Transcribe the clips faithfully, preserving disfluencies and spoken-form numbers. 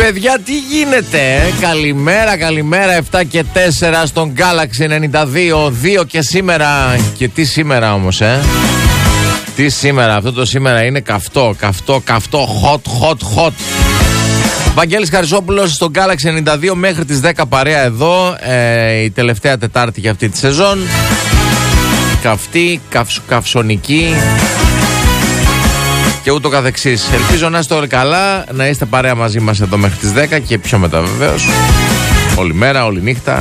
παιδιά, τι γίνεται, ε? Καλημέρα, καλημέρα. Επτά και τέσσερα στον Galaxy ενενήντα δύο. δύο και σήμερα. Και τι σήμερα όμως, ε? Τι σήμερα, αυτό το σήμερα είναι καυτό, καυτό, καυτό, hot, hot, hot. Βαγγέλης Χαρισόπουλος στον Galaxy ενενήντα δύο μέχρι τις δέκα παρέα εδώ, ε, η τελευταία Τετάρτη για αυτή τη σεζόν. Καυτή, καυσ, καυσονική και ούτω καθεξής. Ελπίζω να είστε όλοι καλά, να είστε παρέα μαζί μας εδώ μέχρι τις δέκα και πιο μετά βεβαίως. Όλη μέρα, όλη νύχτα.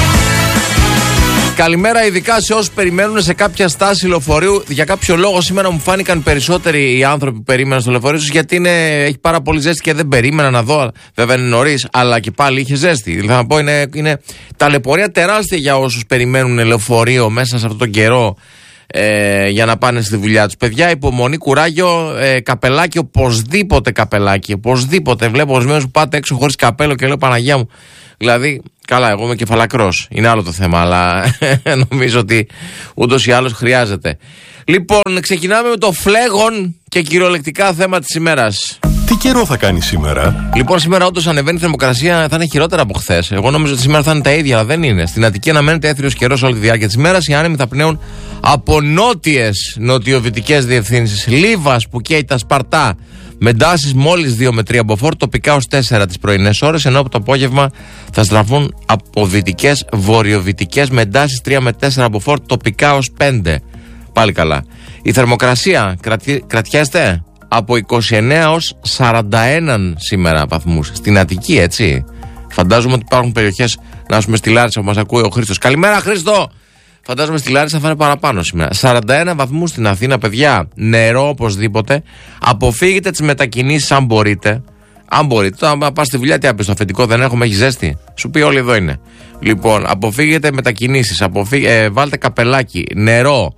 Καλημέρα ειδικά σε όσους περιμένουν σε κάποια στάση λεωφορείου. Για κάποιο λόγο σήμερα μου φάνηκαν περισσότεροι οι άνθρωποι που περίμεναν στο λεωφορείο τους, γιατί είναι, έχει πάρα πολύ ζέστη και δεν περίμενα να δω. Βέβαια είναι νωρίς, αλλά και πάλι είχε ζέστη. Δηλαδή να πω, είναι, είναι ταλαιπωρία τεράστια για όσους περιμένουν λεωφορείο μέσα σε αυτόν τον καιρό ε, για να πάνε στη δουλειά τους. Παιδιά, υπομονή, κουράγιο, ε, καπελάκι, οπωσδήποτε καπελάκι. Οπωσδήποτε. Βλέπω ορισμένους που πάτε έξω χωρίς καπέλο και λέω Παναγιά μου. Δηλαδή, καλά, εγώ είμαι κεφαλακρός. Είναι άλλο το θέμα, αλλά νομίζω ότι ούτως ή άλλως χρειάζεται. Λοιπόν, ξεκινάμε με το φλέγον και κυριολεκτικά θέμα της ημέρας. Τι καιρό θα κάνει σήμερα? Λοιπόν, σήμερα όντως ανεβαίνει η θερμοκρασία, θα είναι χειρότερα από χθες. Εγώ νόμιζα ότι σήμερα θα είναι τα ίδια, αλλά δεν είναι. Στην Αττική αναμένεται έθριος καιρός όλη τη διάρκεια της ημέρας. Οι άνεμοι θα πνέουν από νότιες νοτιοδυτικές διευθύνσεις. Λίβας που καίει τα Σπαρτά. Με εντάσεις μόλις δύο με τρία μποφόρ, τοπικά ως τέσσερα τις πρωινές ώρες, ενώ από το απόγευμα θα στραφούν από δυτικές βορειοδυτικές με εντάσεις τρία με τέσσερα μποφόρ, τοπικά ως πέντε. Πάλι καλά. Η θερμοκρασία, κρατι... κρατιέστε, από είκοσι εννέα ως σαράντα ένα σήμερα βαθμούς. Στην Αττική, έτσι. Φαντάζομαι ότι υπάρχουν περιοχές, να πούμε στη Λάρισα που μας ακούει ο Χρήστος. Καλημέρα, Χρήστο! Φαντάζομαι στη Λάρισα θα είναι παραπάνω σήμερα. σαράντα ένα βαθμούς στην Αθήνα, παιδιά. Νερό οπωσδήποτε. Αποφύγετε τις μετακινήσεις αν μπορείτε. Αν μπορείτε. Τώρα πας στη δουλειά, τι άπεις, το αφεντικό δεν έχουμε, έχει ζέστη. Σου πει όλοι εδώ είναι. Λοιπόν, αποφύγετε μετακινήσεις. Αποφύγε, ε, βάλτε καπελάκι, νερό.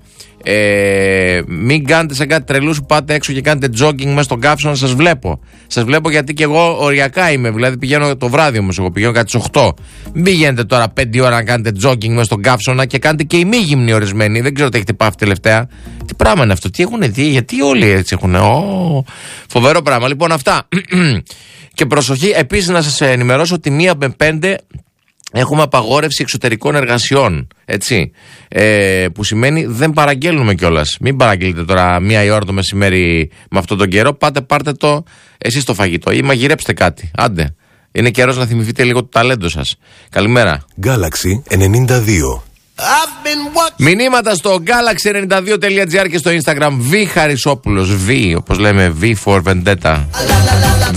Ε, μην κάνετε σε κάτι τρελούς που πάτε έξω και κάνετε jogging μέσα στον καύσωνα. Σας βλέπω. Σας βλέπω γιατί και εγώ οριακά είμαι. Δηλαδή πηγαίνω το βράδυ όμως. Εγώ πηγαίνω κάτι στις οκτώ. Μην πηγαίνετε τώρα πέντε ώρα να κάνετε jogging μέσα στον καύσωνα και κάνετε και ημίγυμνοι ορισμένοι. Δεν ξέρω τι έχετε πάθει τελευταία. Τι πράγμα είναι αυτό, τι έχουν δει, γιατί όλοι έτσι έχουν. Oh, φοβερό πράγμα. Λοιπόν, αυτά. Και προσοχή, επίσης να σας ενημερώσω ότι μία με πέντε. Έχουμε απαγόρευση εξωτερικών εργασιών, έτσι, ε, που σημαίνει δεν παραγγέλνουμε κιόλας. Μην παραγγείλετε τώρα μία η ώρα το μεσημέρι με αυτόν τον καιρό, πάτε πάρτε το εσείς το φαγητό ή μαγειρέψτε κάτι, άντε. Είναι καιρός να θυμηθείτε λίγο το ταλέντο σας. Καλημέρα. Galaxy ενενήντα δύο. Μηνύματα στο galaxy ενενήντα δύο τελεία τζι άρ και στο Instagram V Χαρισόπουλος, V, όπως λέμε V for Vendetta.